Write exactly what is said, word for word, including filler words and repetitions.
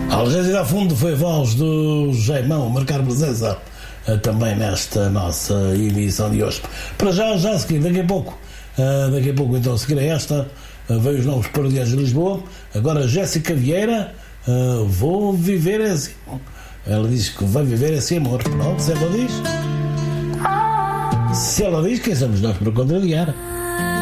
Algésia a fundo foi a voz do Jaimão a marcar presença também nesta nossa emissão de hoje. Para já, já a seguir, daqui a pouco, daqui a pouco então a seguir a esta, veio os novos Parodiais de Lisboa. Agora Jéssica Vieira, vou viver assim. Ela diz que vai viver esse amor. Pronto, se ela diz, se ela diz, quem somos nós para contrariar?